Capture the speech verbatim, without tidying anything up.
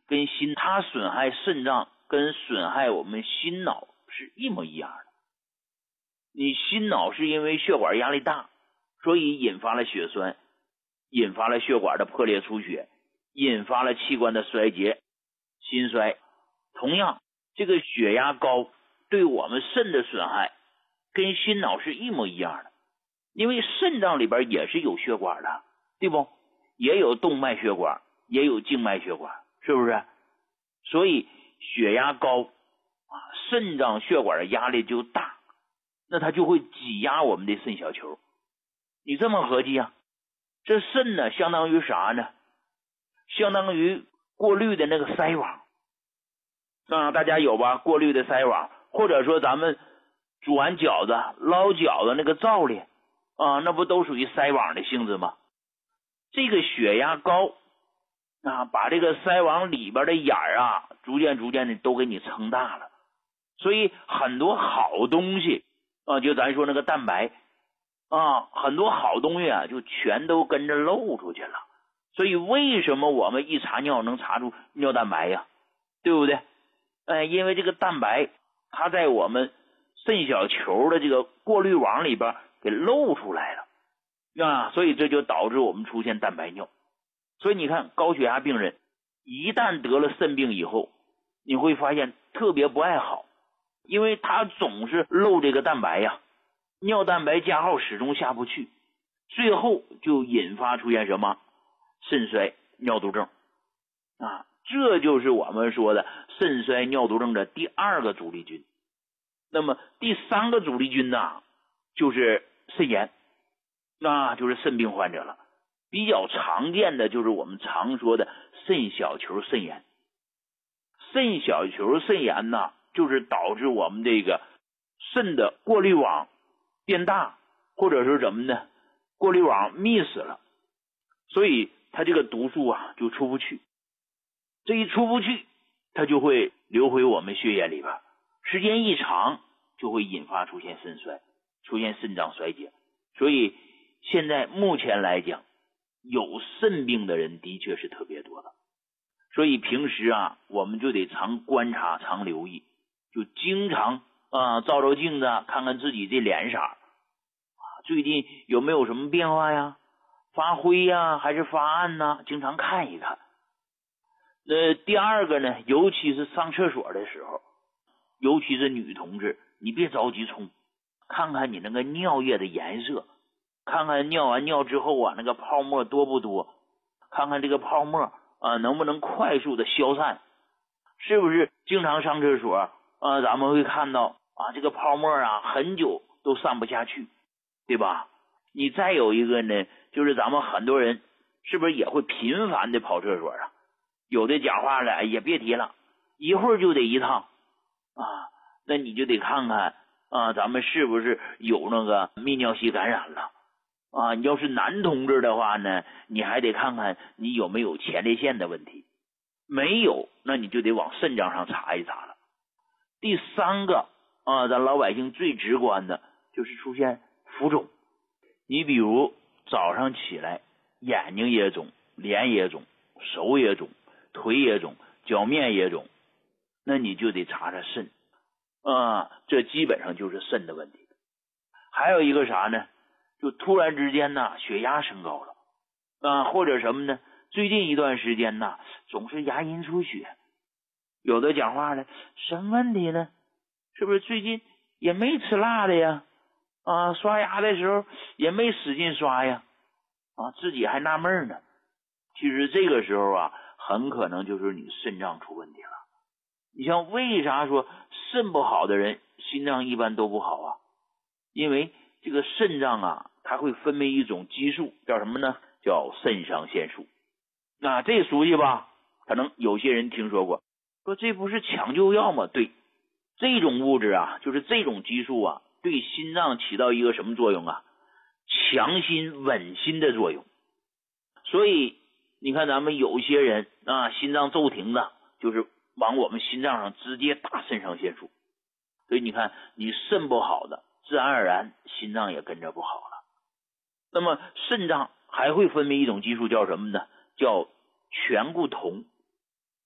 跟心，它损害肾脏跟损害我们心脑是一模一样的。你心脑是因为血管压力大，所以引发了血栓，引发了血管的破裂出血，引发了器官的衰竭、心衰。同样，这个血压高对我们肾的损害跟心脑是一模一样的，因为肾脏里边也是有血管的，对不？也有动脉血管，也有静脉血管，是不是？所以血压高啊，肾脏血管的压力就大，那它就会挤压我们的肾小球。你这么合计啊，这肾呢相当于啥呢？相当于过滤的那个筛网啊，大家有吧？过滤的筛网，或者说咱们煮完饺子捞饺子那个灶里啊，那不都属于筛网的性质吗？这个血压高啊，把这个筛网里边的眼儿啊，逐渐逐渐的都给你撑大了，所以很多好东西啊，就咱说那个蛋白啊，很多好东西啊，就全都跟着漏出去了。所以为什么我们一查尿能查出尿蛋白呀？对不对？哎，因为这个蛋白它在我们肾小球的这个过滤网里边给漏出来了啊，所以这就导致我们出现蛋白尿。所以你看高血压病人一旦得了肾病以后，你会发现特别不爱好，因为他总是漏这个蛋白呀，尿蛋白加号始终下不去，最后就引发出现什么肾衰尿毒症啊，这就是我们说的肾衰尿毒症的第二个主力军。那么第三个主力军呢，就是肾炎，那就是肾病患者了。比较常见的就是我们常说的肾小球肾炎。肾小球肾炎呢，就是导致我们这个肾的过滤网变大，或者是什么呢？过滤网密死了，所以它这个毒素啊就出不去。这一出不去，它就会流回我们血液里边，时间一长就会引发出现肾衰，出现肾脏衰竭。所以现在目前来讲，有肾病的人的确是特别多的。所以平时啊，我们就得常观察常留意，就经常啊照照镜子，看看自己这脸色啊，最近有没有什么变化呀？发灰呀还是发暗呢？经常看一看。呃，第二个呢，尤其是上厕所的时候，尤其是女同志，你别着急冲，看看你那个尿液的颜色，看看尿完尿之后啊，那个泡沫多不多，看看这个泡沫啊能不能快速的消散，是不是经常上厕所啊，咱们会看到啊这个泡沫啊很久都散不下去，对吧？你再有一个呢，就是咱们很多人是不是也会频繁的跑厕所啊？有的讲话了，也别提了，一会儿就得一趟啊，那你就得看看啊，咱们是不是有那个泌尿系感染了啊？你要是男同志的话呢，你还得看看你有没有前列腺的问题，没有，那你就得往肾脏上查一查了。第三个啊，咱老百姓最直观的就是出现浮肿，你比如早上起来眼睛也肿，脸也肿，手也肿，腿也肿，脚面也肿，那你就得查查肾啊，这基本上就是肾的问题。还有一个啥呢？就突然之间呢，血压升高了啊，或者什么呢？最近一段时间呢，总是牙龈出血。有的讲话呢，什么问题呢？是不是最近也没吃辣的呀？啊，刷牙的时候也没使劲刷呀？啊，自己还纳闷呢。其实这个时候啊，很可能就是你肾脏出问题了。你像为啥说肾不好的人心脏一般都不好啊？因为这个肾脏啊，它会分泌一种激素，叫什么呢？叫肾上腺素。那这熟悉吧？可能有些人听说过，说这不是抢救药吗？对，这种物质啊，就是这种激素啊，对心脏起到一个什么作用啊？强心稳心的作用。所以你看咱们有些人啊，心脏骤停的，就是往我们心脏上直接打肾上腺素。所以你看你肾不好的，自然而然心脏也跟着不好了。那么肾脏还会分泌一种激素叫什么呢？叫醛固酮